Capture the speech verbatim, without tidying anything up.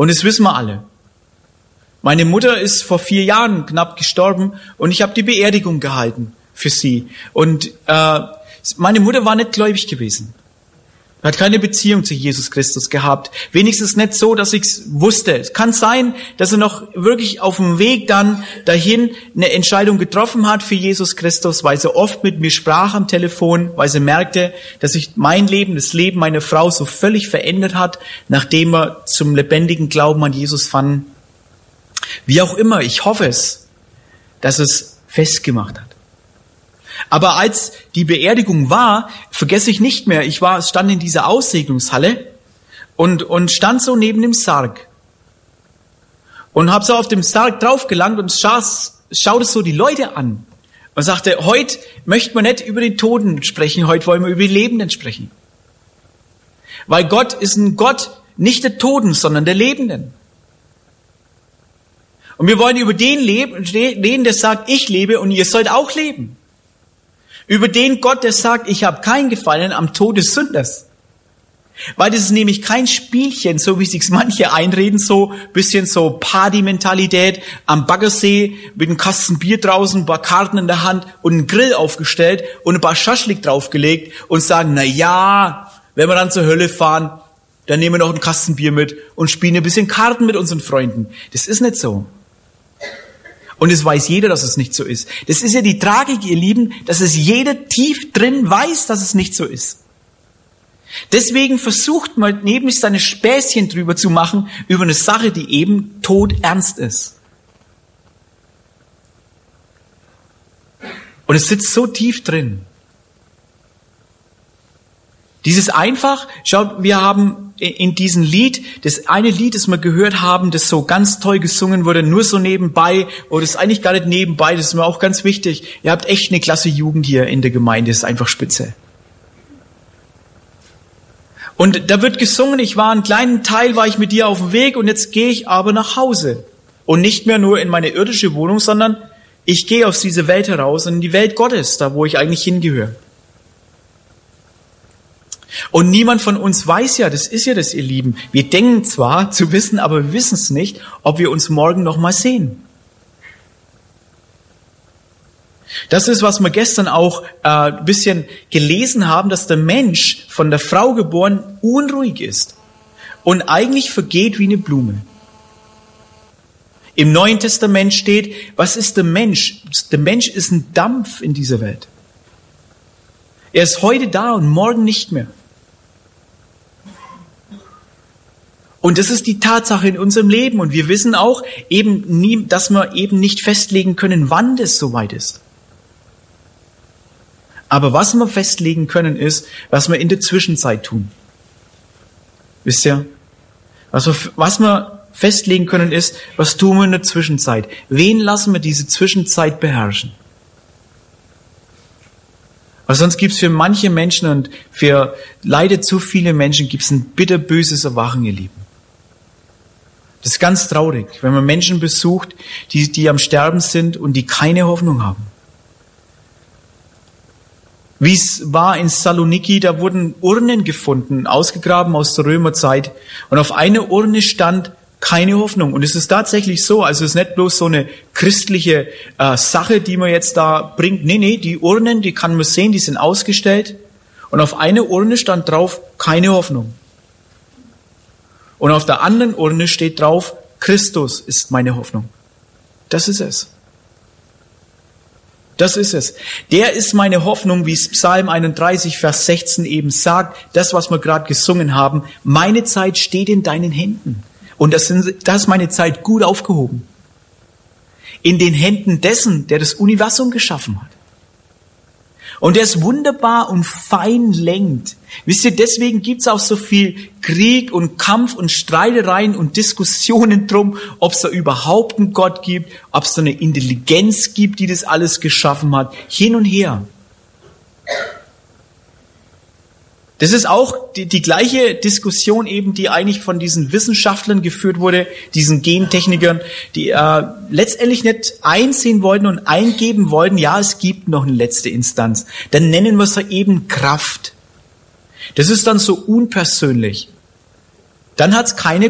Und das wissen wir alle. Meine Mutter ist vor vier Jahren knapp gestorben und ich habe die Beerdigung gehalten für sie. Und äh, meine Mutter war nicht gläubig gewesen. Hat keine Beziehung zu Jesus Christus gehabt. Wenigstens nicht so, dass ich es wusste. Es kann sein, dass er noch wirklich auf dem Weg dann dahin eine Entscheidung getroffen hat für Jesus Christus, weil sie oft mit mir sprach am Telefon, weil sie merkte, dass sich mein Leben, das Leben meiner Frau so völlig verändert hat, nachdem wir zum lebendigen Glauben an Jesus fanden. Wie auch immer, ich hoffe es, dass es festgemacht hat. Aber als die Beerdigung war, vergesse ich nicht mehr, ich war, stand in dieser Aussegnungshalle und, und stand so neben dem Sarg. Und habe so auf dem Sarg draufgelangt und schaß, schaute so die Leute an und sagte, heute möchte man nicht über die Toten sprechen, heute wollen wir über die Lebenden sprechen. Weil Gott ist ein Gott nicht der Toten, sondern der Lebenden. Und wir wollen über den reden, der sagt, ich lebe und ihr sollt auch leben. Über den Gott, der sagt, ich habe keinen Gefallen am Tod des Sünders. Weil das ist nämlich kein Spielchen, so wie sich's manche einreden, so bisschen so Party-Mentalität am Baggersee mit einem Kasten Bier draußen, ein paar Karten in der Hand und einen Grill aufgestellt und ein paar Schaschlik draufgelegt und sagen, na ja, wenn wir dann zur Hölle fahren, dann nehmen wir noch einen Kasten Bier mit und spielen ein bisschen Karten mit unseren Freunden. Das ist nicht so. Und es weiß jeder, dass es nicht so ist. Das ist ja die Tragik, ihr Lieben, dass es jeder tief drin weiß, dass es nicht so ist. Deswegen versucht man, neben seine Späßchen drüber zu machen, über eine Sache, die eben todernst ist. Und es sitzt so tief drin. Dieses einfach, schaut, wir haben in diesem Lied, das eine Lied, das wir gehört haben, das so ganz toll gesungen wurde, nur so nebenbei, oder das ist eigentlich gar nicht nebenbei, das ist mir auch ganz wichtig. Ihr habt echt eine klasse Jugend hier in der Gemeinde, das ist einfach spitze. Und da wird gesungen, ich war einen kleinen Teil, war ich mit dir auf dem Weg und jetzt gehe ich aber nach Hause. Und nicht mehr nur in meine irdische Wohnung, sondern ich gehe aus dieser Welt heraus und in die Welt Gottes, da wo ich eigentlich hingehöre. Und niemand von uns weiß ja, das ist ja das, ihr Lieben. Wir denken zwar zu wissen, aber wir wissen es nicht, ob wir uns morgen noch mal sehen. Das ist, was wir gestern auch äh, ein bisschen gelesen haben, dass der Mensch von der Frau geboren unruhig ist und eigentlich vergeht wie eine Blume. Im Neuen Testament steht, was ist der Mensch? Der Mensch ist ein Dampf in dieser Welt. Er ist heute da und morgen nicht mehr. Und das ist die Tatsache in unserem Leben. Und wir wissen auch, eben nie, dass wir eben nicht festlegen können, wann das soweit ist. Aber was wir festlegen können, ist, was wir in der Zwischenzeit tun. Wisst ihr? Was wir, was wir festlegen können, ist, was tun wir in der Zwischenzeit? Wen lassen wir diese Zwischenzeit beherrschen? Weil sonst gibt es für manche Menschen und für leider zu viele Menschen gibt es ein bitterböses Erwachen, ihr Lieben. Das ist ganz traurig, wenn man Menschen besucht, die, die am Sterben sind und die keine Hoffnung haben. Wie es war in Saloniki, da wurden Urnen gefunden, ausgegraben aus der Römerzeit. Und auf einer Urne stand keine Hoffnung. Und es ist tatsächlich so, also es ist nicht bloß so eine christliche äh, Sache, die man jetzt da bringt. Nee, nee, die Urnen, die kann man sehen, die sind ausgestellt. Und auf einer Urne stand drauf, keine Hoffnung. Und auf der anderen Urne steht drauf, Christus ist meine Hoffnung. Das ist es. Das ist es. Der ist meine Hoffnung, wie es Psalm einunddreißig, Vers sechzehn eben sagt, das, was wir gerade gesungen haben, meine Zeit steht in deinen Händen. Und das, sind, das ist meine Zeit gut aufgehoben. In den Händen dessen, der das Universum geschaffen hat. Und der es wunderbar und fein lenkt. Wisst ihr, deswegen gibt's auch so viel Krieg und Kampf und Streitereien und Diskussionen drum, ob es da überhaupt einen Gott gibt, ob es da eine Intelligenz gibt, die das alles geschaffen hat. Hin und her. Das ist auch die, die gleiche Diskussion eben, die eigentlich von diesen Wissenschaftlern geführt wurde, diesen Gentechnikern, die äh, letztendlich nicht einsehen wollten und eingeben wollten, ja, es gibt noch eine letzte Instanz. Dann nennen wir es eben Kraft. Das ist dann so unpersönlich. Dann hat es keine